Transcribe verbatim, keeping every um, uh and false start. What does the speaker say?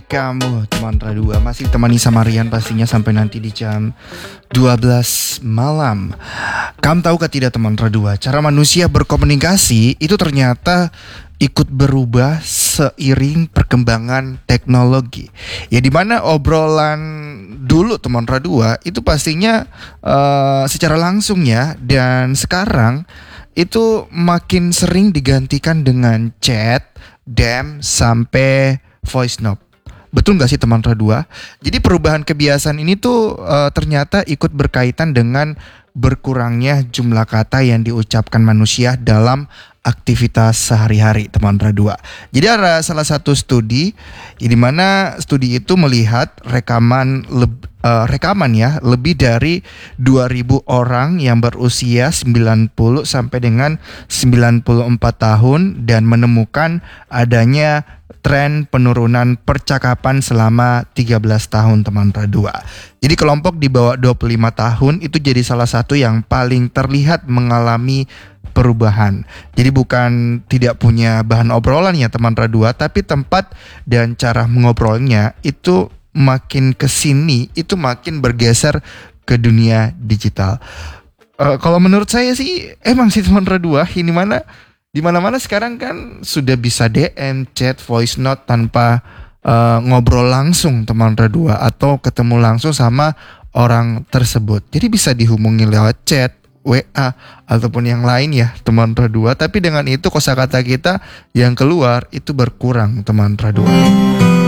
kamu teman Radua masih temani sama Rian pastinya sampai nanti di jam dua belas malam. Kamu tahu gak tidak teman Radua, cara manusia berkomunikasi itu ternyata ikut berubah seiring perkembangan teknologi. Ya dimana obrolan dulu teman Radua itu pastinya uh, secara langsung ya, dan sekarang itu makin sering digantikan dengan chat, D M, sampai voice note. Betul gak sih teman Radua? Jadi perubahan kebiasaan ini tuh uh, ternyata ikut berkaitan dengan berkurangnya jumlah kata yang diucapkan manusia dalam aktivitas sehari-hari teman Radua. Jadi ada salah satu studi di mana studi itu melihat rekaman leb, uh, rekaman ya lebih dari dua ribu orang yang berusia sembilan puluh sampai dengan sembilan puluh empat tahun dan menemukan adanya tren penurunan percakapan selama tiga belas tahun teman Radua. Jadi kelompok di bawah dua puluh lima tahun itu jadi salah satu yang paling terlihat mengalami perubahan. Jadi bukan tidak punya bahan obrolan ya teman Radua, tapi tempat dan cara mengobrolnya itu makin kesini itu makin bergeser ke dunia digital. Uh, kalau menurut saya sih emang sih teman Radua, ini mana di mana-mana sekarang kan sudah bisa D M, chat, voice note tanpa uh, ngobrol langsung teman Radua atau ketemu langsung sama orang tersebut. Jadi bisa dihubungi lewat chat, W A ataupun yang lain ya teman Radua. Tapi dengan itu kosakata kita yang keluar itu berkurang teman Radua.